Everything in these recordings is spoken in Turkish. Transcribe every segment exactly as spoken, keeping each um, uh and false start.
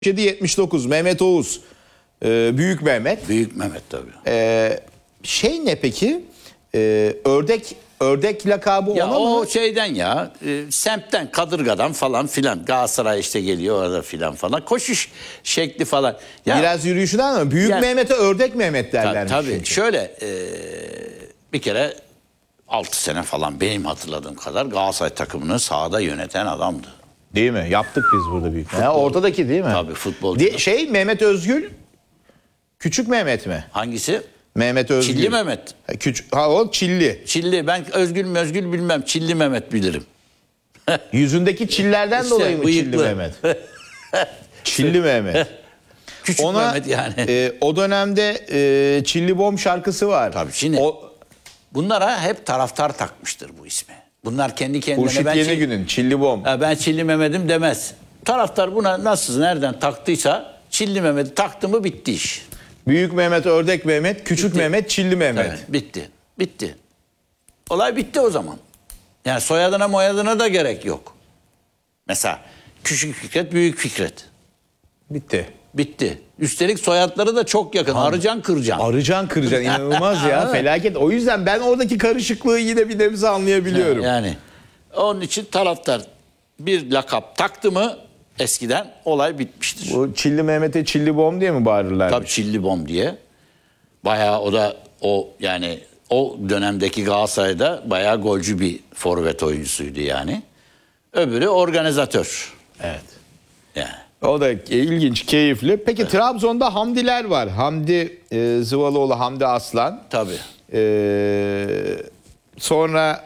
yetmiş dokuz Mehmet Oğuz. Ee, Büyük Mehmet. Büyük Mehmet tabii. Ee, şey ne peki? Ee, ördek ördek lakabı Ya ona o mı? şeyden ya e, semtten Kadırga'dan falan filan Galatasaray işte geliyor orada filan falan koşuş şekli falan. Ya, Biraz yürüyüşünden ama Büyük Yani- Mehmet'e ördek Mehmet derler. ta- tabii şöyle e, bir kere altı sene falan benim hatırladığım kadar Galatasaray takımını sahada yöneten adamdı. Değil mi? Yaptık biz burada Büyük Mehmet. Ha, ortadaki değil mi? Tabii, futbolcu. Di- şey Mehmet Özgül. Küçük Mehmet mi? Hangisi? Mehmet Özgül. Çilli Mehmet. Ha, küçük, ha o Çilli. Çilli, ben Özgül Mözgül bilmem, Çilli Mehmet bilirim. Yüzündeki çillerden İşte dolayı mı Çilli bıyıklı. Mehmet? Çilli Mehmet. Küçük Ona Mehmet yani. e, o dönemde e, Çilli Bom şarkısı var. Tabii, şimdi- O, Bunlara hep taraftar takmıştır bu ismi. Bunlar kendi kendine Hurşit ben, Çil- Yenigün'ün Çilli Bom. Ha, ben Çilli Mehmet'im demez. Taraftar buna nasıl nereden taktıysa Çilli Mehmet'i taktı mı bitti iş. Büyük Mehmet, Ördek Mehmet, Küçük Bitti. Mehmet, Çilli Mehmet. Evet, bitti. Bitti. Olay bitti o zaman. Yani soyadına moyadına da gerek yok. Mesela Küçük Fikret, Büyük Fikret. Bitti. Bitti. Üstelik soyadları da çok yakın. Arıcan Kırcan. Arıcan Kırcan inanılmaz ya. Felaket. O yüzden ben oradaki karışıklığı yine bir nebze anlayabiliyorum. Yani onun için taraftar bir lakap taktı mı eskiden olay bitmiştir. Bu Çilli Mehmet'e Çilli Bom diye mi bağırırlar? Tabii Çilli Bom diye. Bayağı o da o yani o dönemdeki Galatasaray'da bayağı golcü bir forvet oyuncusuydu yani. Öbürü organizatör. Evet. Yani. O da ilginç, keyifli. Peki Trabzon'da Hamdiler var. Hamdi e, Zıvalıoğlu, Hamdi Aslan. Tabii. Ee, sonra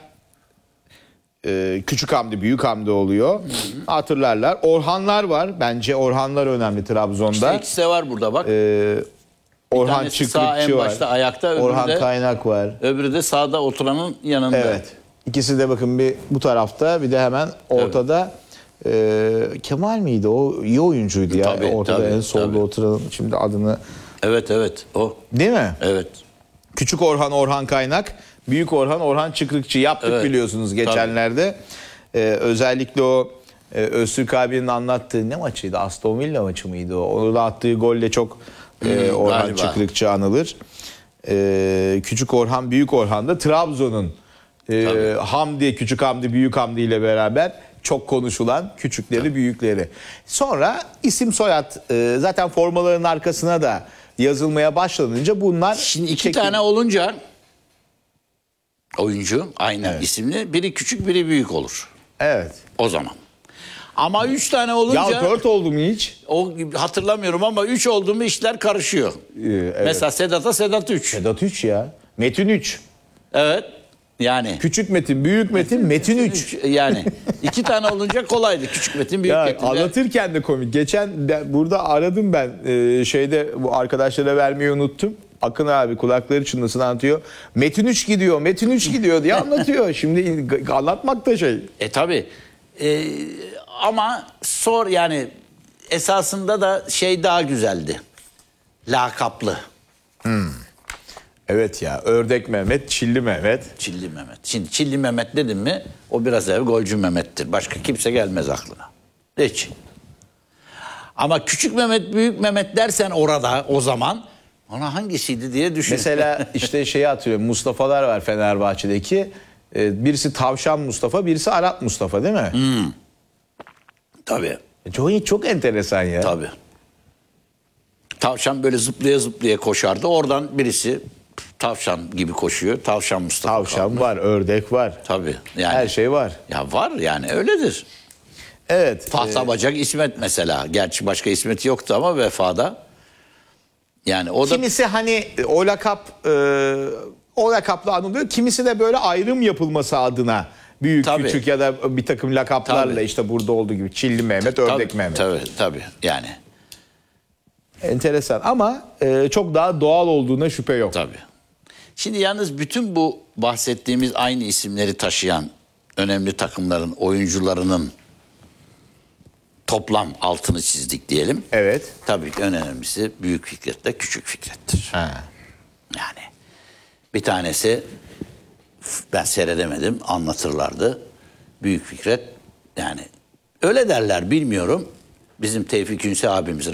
e, Küçük Hamdi, Büyük Hamdi oluyor. Hı hı. Hatırlarlar. Orhanlar var. Bence Orhanlar önemli Trabzon'da. İşte ikisi de var burada bak. Ee, Orhan tanesi sağ en Çıkrıkçı var. başta ayakta, öbürü Orhan de- Kaynak var. Öbürü de sağda oturanın yanında. Evet. İkisi de bakın bir bu tarafta, bir de hemen ortada. Ee, Kemal miydi o? İyi oyuncuydu ya. Tabii, ortada tabii, en solda tabii. oturan. Şimdi adını... Evet evet o. Değil mi? Evet. Küçük Orhan, Orhan Kaynak. Büyük Orhan, Orhan Çıkrıkçı. Yaptık Evet. biliyorsunuz geçenlerde. Ee, özellikle o e, Öztürk abinin anlattığı ne maçıydı? Aston Villa maçı mıydı o? Onu da attığı golle çok e, Hmm, Orhan galiba. Çıkrıkçı anılır. Ee, Küçük Orhan, Büyük Orhan da Trabzon'un e, Hamdi, Küçük Hamdi, Büyük Hamdi ile beraber çok konuşulan küçükleri, büyükleri. Sonra isim soyad e, zaten formaların arkasına da yazılmaya başlanınca bunlar... Şimdi iki şekil- tane olunca oyuncu aynı Evet. isimli, biri küçük biri büyük olur Evet. o zaman. Ama üç tane olunca Ya dört oldu mu hiç? o hatırlamıyorum ama üç oldu mu işler karışıyor. Ee, evet. Mesela Sedat'a Sedat üç. Sedat üç ya. Metin üç. Evet. Yani Küçük Metin, Büyük Metin, Metin üç. üç, yani iki tane olunca kolaydı. Küçük Metin, büyük Ya Metin. anlatırken de komik. Geçen de, burada aradım ben e, şeyde bu arkadaşlara vermeyi unuttum. Akın abi kulakları çınlasın anlatıyor. Metin üç gidiyor, Metin üç gidiyor diye anlatıyor. Şimdi anlatmak da şey. E tabi. E, ama sor yani esasında da şey daha güzeldi. Lakaplı. Evet ya, Ördek Mehmet, Çilli Mehmet. Çilli Mehmet. Şimdi Çilli Mehmet dedim mi o biraz ev golcü Mehmet'tir. Başka kimse gelmez aklına. Hiç. Ama küçük Mehmet, büyük Mehmet dersen orada o zaman ona hangisiydi diye düşün. Mesela işte şeyi hatırlıyorum. Mustafa'lar var Fenerbahçe'deki. Ee, birisi Tavşan Mustafa, birisi Arap Mustafa değil mi? Hmm. Tabii. Çok, çok enteresan ya. Tabii. Tavşan böyle zıplaya zıplaya koşardı. Oradan birisi tavşan gibi koşuyor. Tavşan Mustafa. Tavşan kalmış. var, ördek var. Tabii. Yani, Her şey var. Ya var yani öyledir. Evet. Tahta bacak İsmet mesela. Gerçi başka İsmet yoktu ama vefada. Yani o da Kimisi hani o lakap e, o lakapla anılıyor. Kimisi de böyle ayrım yapılması adına büyük Tabii. küçük ya da bir takım lakaplarla Tabii. işte burada olduğu gibi Çilli Mehmet, Ördek tabii, Mehmet. Tabii tabii yani. Enteresan ama e, çok daha doğal olduğuna şüphe yok. Tabii. Şimdi yalnız bütün bu bahsettiğimiz aynı isimleri taşıyan önemli takımların oyuncularının toplam altını çizdik diyelim. Evet. Tabii ki en önemlisi Büyük Fikret'le Küçük Fikret'tir. Ha. Yani bir tanesi ben seyredemedim anlatırlardı. Büyük Fikret yani öyle derler bilmiyorum. bizim Tevfik Ünsi abimiz